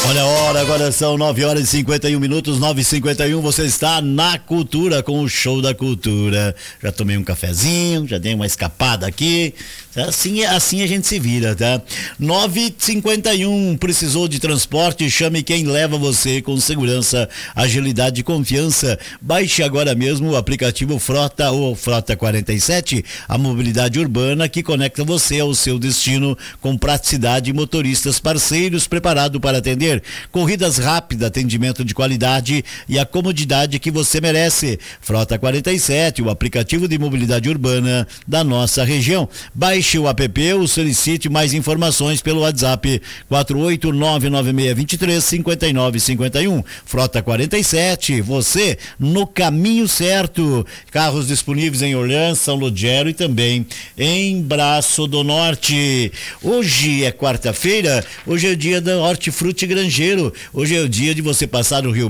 Olha a hora, agora são 9h51, 9h51, você está na Cultura com o Show da Cultura. Já tomei um cafezinho, já dei uma escapada aqui, assim a gente se vira, tá? 9h51, precisou de transporte? Chame quem leva você com segurança, agilidade e confiança. Baixe agora mesmo o aplicativo Frota ou Frota 47, a mobilidade urbana que conecta você ao seu destino com praticidade e motoristas parceiros preparados para atender. Corridas rápidas, atendimento de qualidade e a comodidade que você merece. Frota 47, o aplicativo de mobilidade urbana da nossa região. Baixe o app ou solicite mais informações pelo WhatsApp 48996235951. Frota 47, você no caminho certo. Carros disponíveis em Orlando, São Lugero e também em Braço do Norte. Hoje é quarta-feira, hoje é o dia da Hortifruti Grangeiro. Hoje é o dia de você passar no Rio